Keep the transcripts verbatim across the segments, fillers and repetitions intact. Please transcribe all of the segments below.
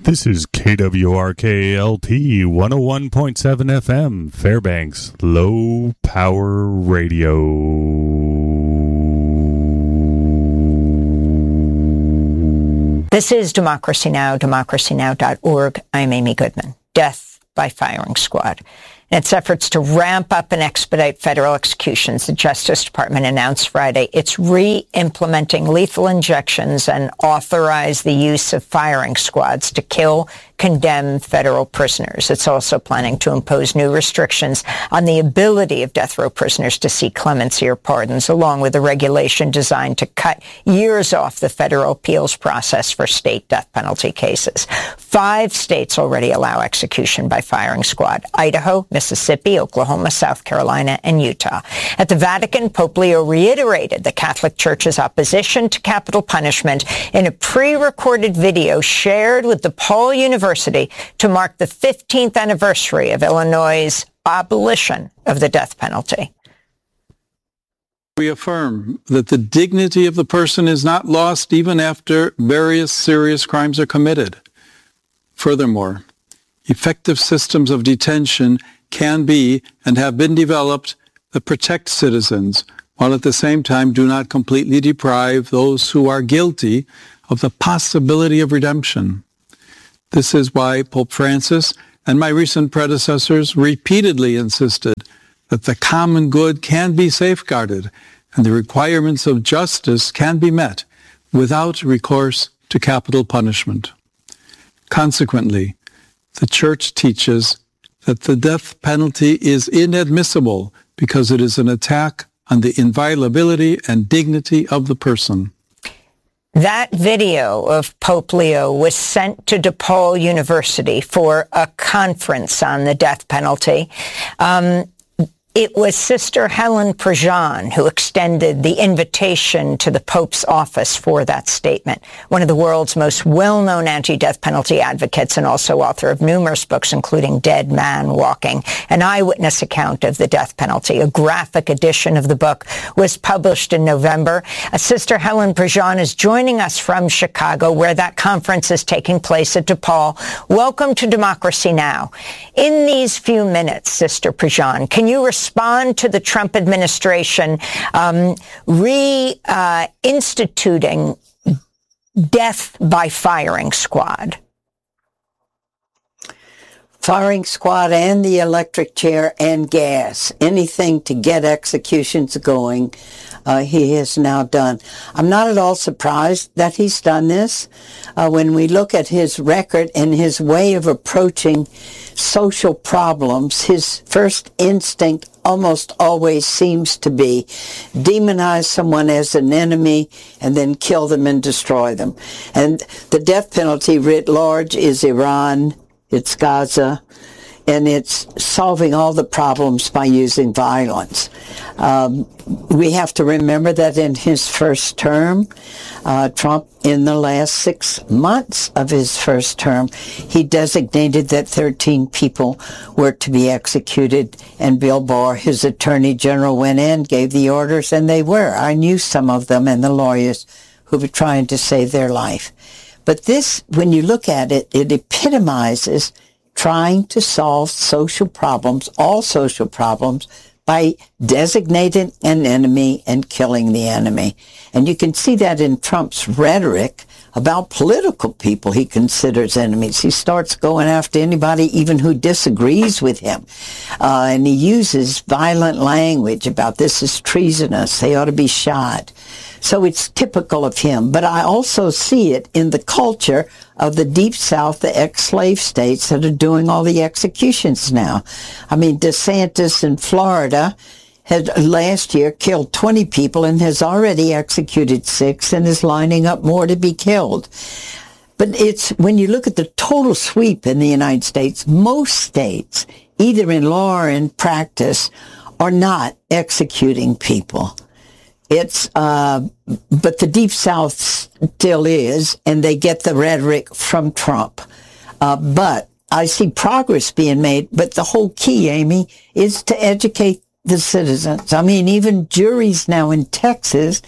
This is K W R K L P one oh one point seven F M, Fairbanks Low Power Radio. This is Democracy Now!, democracy now dot org. I'm Amy Goodman. Death by firing squad. In its efforts to ramp up and expedite federal executions, the Justice Department announced Friday it's re-implementing lethal injections and authorize the use of firing squads to kill condemned federal prisoners. It's also planning to impose new restrictions on the ability of death row prisoners to seek clemency or pardons, along with a regulation designed to cut years off the federal appeals process for state death penalty cases. Five states already allow execution by firing squad: Idaho, Mississippi, Oklahoma, South Carolina, and Utah. At the Vatican, Pope Leo reiterated the Catholic Church's opposition to capital punishment in a pre-recorded video shared with DePaul University to mark the fifteenth anniversary of Illinois' abolition of the death penalty. We affirm that the dignity of the person is not lost even after various serious crimes are committed. Furthermore, effective systems of detention can be and have been developed that protect citizens, while at the same time do not completely deprive those who are guilty of the possibility of redemption. This is why Pope Francis and my recent predecessors repeatedly insisted that the common good can be safeguarded and the requirements of justice can be met without recourse to capital punishment. Consequently, the Church teaches that the death penalty is inadmissible because it is an attack on the inviolability and dignity of the person. That video of Pope Leo was sent to DePaul University for a conference on the death penalty. Um, It was Sister Helen Prejean who extended the invitation to the Pope's office for that statement. One of the world's most well-known anti-death penalty advocates and also author of numerous books, including Dead Man Walking, an eyewitness account of the death penalty. A graphic edition of the book was published in November. Uh, Sister Helen Prejean is joining us from Chicago, where that conference is taking place at DePaul. Welcome to Democracy Now! In these few minutes, Sister Prejean, can you respond respond to the Trump administration um, re-instituting uh, death by firing squad? Firing squad and the electric chair and gas, anything to get executions going, uh, he has now done. I'm not at all surprised that he's done this. Uh, when we look at his record and his way of approaching social problems, his first instinct almost always seems to be demonize someone as an enemy and then kill them and destroy them. And the death penalty writ large is Iran, it's Gaza, and it's solving all the problems by using violence. Um, we have to remember that in his first term, uh, Trump, in the last six months of his first term, he designated that thirteen people were to be executed, and Bill Barr, his attorney general, went in, gave the orders, and they were. I knew some of them and the lawyers who were trying to save their life. But this, when you look at it, it epitomizes trying to solve social problems, all social problems, by designating an enemy and killing the enemy. And you can see that in Trump's rhetoric about political people he considers enemies. He starts going after anybody even who disagrees with him. Uh, and he uses violent language about this is treasonous, they ought to be shot. So it's typical of him. But I also see it in the culture of the Deep South, the ex-slave states that are doing all the executions now. I mean, DeSantis in Florida had last year killed twenty people and has already executed six and is lining up more to be killed. But it's, when you look at the total sweep in the United States, most states, either in law or in practice, are not executing people. It's, uh, but the Deep South still is, and they get the rhetoric from Trump. Uh, but I see progress being made, but the whole key, Amy, is to educate the citizens. I mean, even juries now in Texas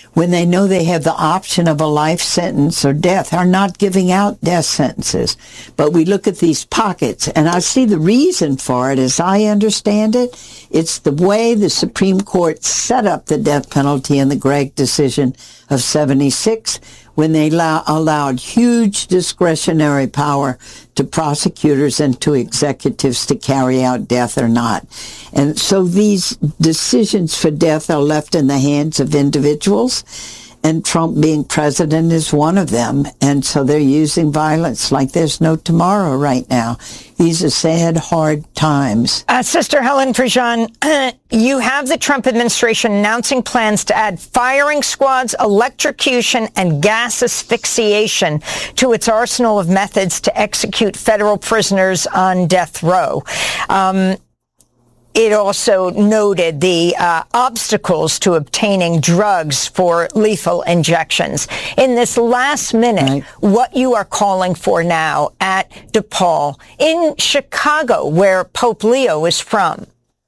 when they know they have the option of a life sentence or death, are not giving out death sentences. But we look at these pockets, and I see the reason for it, as I understand it. It's the way the Supreme Court set up the death penalty in the Gregg decision of seventy-six, when they allow, allowed huge discretionary power to prosecutors and to executives to carry out death or not. And so these decisions for death are left in the hands of individuals, and Trump being president is one of them. And so they're using violence like there's no tomorrow right now. These are sad, hard times. Uh, Sister Helen Prejean, uh, you have the Trump administration announcing plans to add firing squads, electrocution, and gas asphyxiation to its arsenal of methods to execute federal prisoners on death row. Um, It also noted the uh, obstacles to obtaining drugs for lethal injections. In this last minute, right. what you are calling for now at DePaul in Chicago, where Pope Leo is from.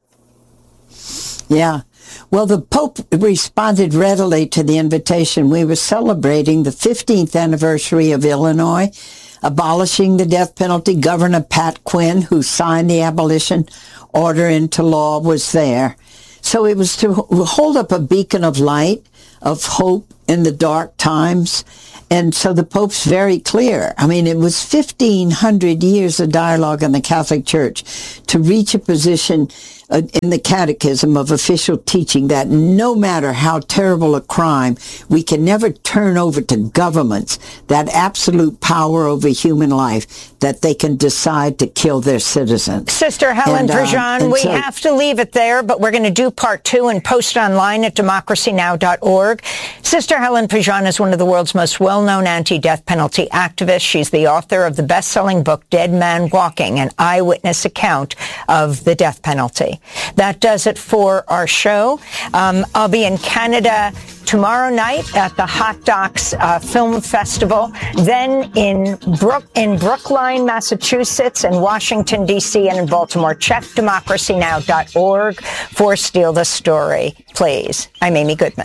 Yeah. Well, the Pope responded readily to the invitation. We were celebrating the fifteenth anniversary of Illinois abolishing the death penalty. Governor Pat Quinn, who signed the abolition order into law, was there. So it was to hold up a beacon of light, of hope in the dark times. And so the Pope's very clear. I mean, it was fifteen hundred years of dialogue in the Catholic Church to reach a position uh, in the catechism of official teaching that no matter how terrible a crime, we can never turn over to governments that absolute power over human life, that they can decide to kill their citizens. Sister Helen and, uh, Prejean, we so, have to leave it there, but we're going to do part two and post it online at democracy now dot org. Sister Helen Prejean is one of the world's most well-known anti-death penalty activists. She's the author of the best-selling book, Dead Man Walking, an eyewitness account of the death penalty. That does it for our show. Um, I'll be in Canada tomorrow night at the Hot Docs uh, Film Festival, then in Brook in Brookline, Massachusetts, and Washington, D C, and in Baltimore. Check democracy now dot org for Steal the Story, please. I'm Amy Goodman.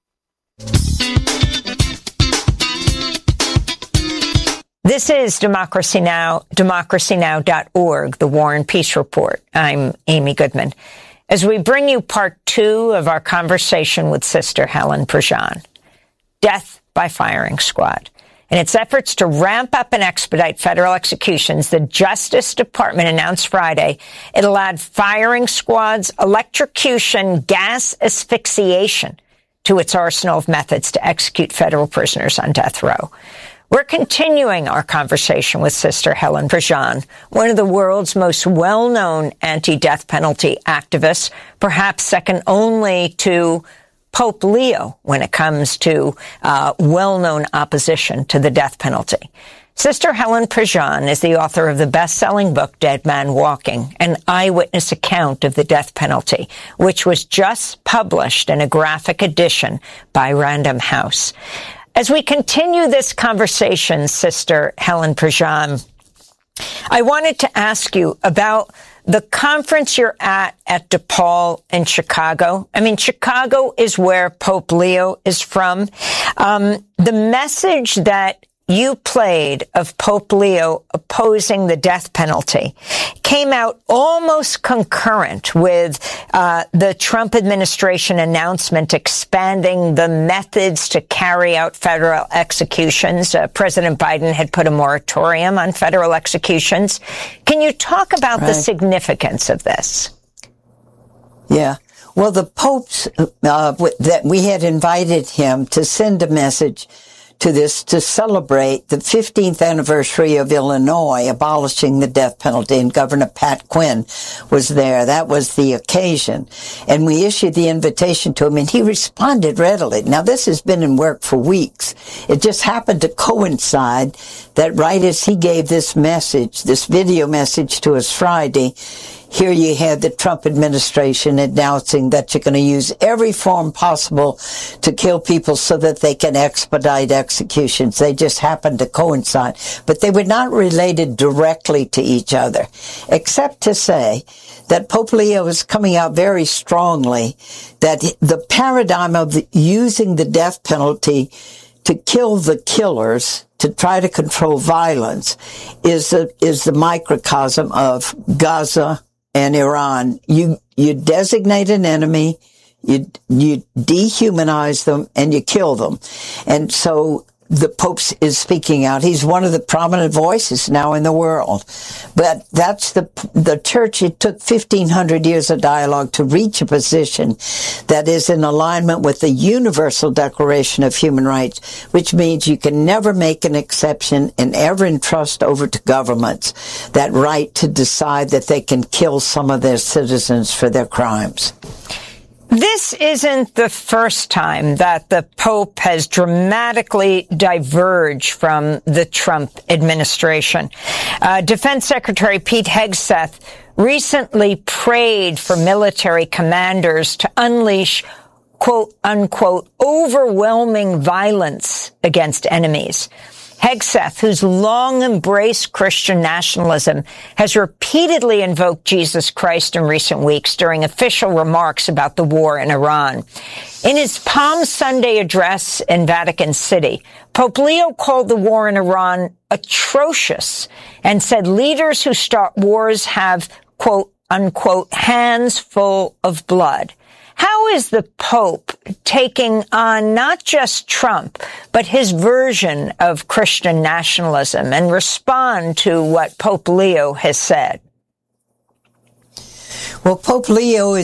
This is Democracy Now!, democracy now dot org, the War and Peace Report. I'm Amy Goodman. As we bring you part two of our conversation with Sister Helen Prejean, death by firing squad. In its efforts to ramp up and expedite federal executions, the Justice Department announced Friday it'll add firing squads, electrocution, gas asphyxiation to its arsenal of methods to execute federal prisoners on death row. We're continuing our conversation with Sister Helen Prejean, one of the world's most well-known anti-death penalty activists, perhaps second only to Pope Leo when it comes to uh, well-known opposition to the death penalty. Sister Helen Prejean is the author of the best-selling book, Dead Man Walking, an eyewitness account of the death penalty, which was just published in a graphic edition by Random House. As we continue this conversation, Sister Helen Prejean, I wanted to ask you about the conference you're at at DePaul in Chicago. I mean, Chicago is where Pope Leo is from. Um, the message that you played of Pope Leo opposing the death penalty came out almost concurrent with uh, the Trump administration announcement expanding the methods to carry out federal executions. Uh, President Biden had put a moratorium on federal executions. Can you talk about right. the significance of this? Yeah. Well, the Pope's, uh, that we had invited him to send a message to this to celebrate the fifteenth anniversary of Illinois abolishing the death penalty, and Governor Pat Quinn was there. That was the occasion. And we issued the invitation to him, and he responded readily. Now, this has been in work for weeks. It just happened to coincide that right as he gave this message, this video message to us Friday, here you had the Trump administration announcing that you're going to use every form possible to kill people so that they can expedite executions. They just happened to coincide. But they were not related directly to each other, except to say that Pope Leo is coming out very strongly that the paradigm of the, using the death penalty to kill the killers, to try to control violence, is the, is the microcosm of Gaza and Iran. You, you designate an enemy, you, you dehumanize them, and you kill them. And so the Pope is speaking out. He's one of the prominent voices now in the world. But that's the the church. It took fifteen hundred years of dialogue to reach a position that is in alignment with the Universal Declaration of Human Rights, which means you can never make an exception and ever entrust over to governments that right to decide that they can kill some of their citizens for their crimes. This isn't the first time that the Pope has dramatically diverged from the Trump administration. Uh, Defense Secretary Pete Hegseth recently prayed for military commanders to unleash, quote unquote, overwhelming violence against enemies. Hegseth, who's long embraced Christian nationalism, has repeatedly invoked Jesus Christ in recent weeks during official remarks about the war in Iran. In his Palm Sunday address in Vatican City, Pope Leo called the war in Iran atrocious and said leaders who start wars have, quote unquote, hands full of blood. How is the Pope taking on not just Trump, but his version of Christian nationalism and respond to what Pope Leo has said? Well, Pope Leo is